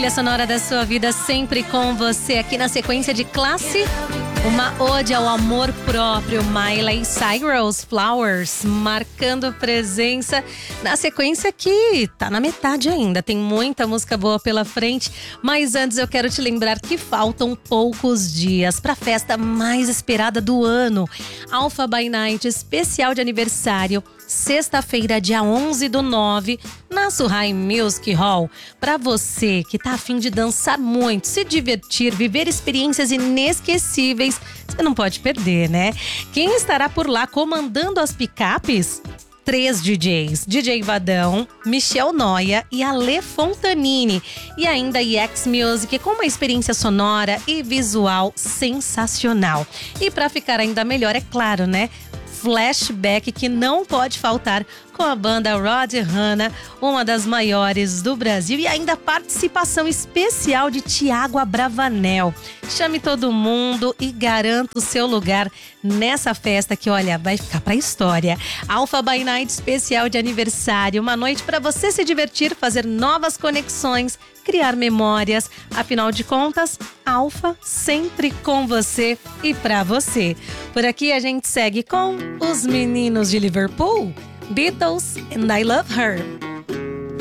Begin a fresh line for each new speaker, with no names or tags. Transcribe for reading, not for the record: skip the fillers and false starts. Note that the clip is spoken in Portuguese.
trilha sonora da sua vida, sempre com você aqui na sequência de classe. Uma ode ao amor próprio, Miley Cyrus, Flowers, marcando presença na sequência que tá na metade ainda. Tem muita música boa pela frente, mas antes eu quero te lembrar que faltam poucos dias para a festa mais esperada do ano. Alpha by Night, especial de aniversário, sexta-feira, dia 11/9, na Surrai Music Hall. Para você que tá a fim de dançar muito, se divertir, viver experiências inesquecíveis, você não pode perder, né? Quem estará por lá comandando as picapes? 3 DJs, DJ Vadão, Michel Noia e Ale Fontanini. E ainda EX Music, com uma experiência sonora e visual sensacional. E para ficar ainda melhor, é claro, né? Flashback que não pode faltar com a banda Rod Hanna, uma das maiores do Brasil, e ainda participação especial de Thiago Abravanel. Chame todo mundo e garanta o seu lugar nessa festa que, olha, vai ficar pra história. Alpha by Night especial de aniversário, uma noite para você se divertir, fazer novas conexões, criar memórias. Afinal de contas, Alpha sempre com você e pra você. Por aqui a gente segue com os meninos de Liverpool, Beatles and I Love Her.